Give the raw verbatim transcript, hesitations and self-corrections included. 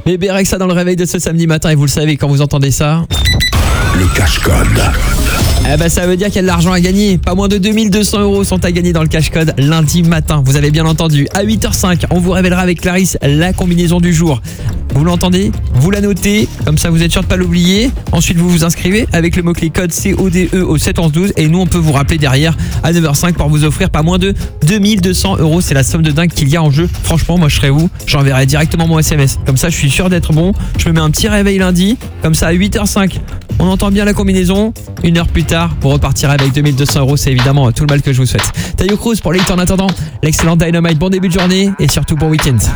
Bébé Rexha dans le réveil de ce samedi matin et vous le savez quand vous entendez ça. Le cache-code. Eh ben ça veut dire qu'il y a de l'argent à gagner. Pas moins de deux mille deux cents euros sont à gagner dans le cache-code lundi matin. Vous avez bien entendu. À huit heures cinq, on vous révélera avec Clarisse la combinaison du jour. Vous l'entendez? Vous la notez, comme ça vous êtes sûr de pas l'oublier. Ensuite vous vous inscrivez avec le mot-clé code C O D E au sept onze douze et nous on peut vous rappeler derrière à neuf heures cinq pour vous offrir pas moins de deux mille deux cents euros. C'est la somme de dingue qu'il y a en jeu. Franchement moi je serais vous, j'enverrai directement mon S M S. Comme ça je suis sûr d'être bon. Je me mets un petit réveil lundi, comme ça à huit heures cinq. On entend bien la combinaison. Une heure plus tard, vous repartirez avec deux mille deux cents euros. C'est évidemment tout le mal que je vous souhaite. Tayo Cruz pour les hits en attendant. L'excellent Dynamite. Bon début de journée et surtout bon week-end.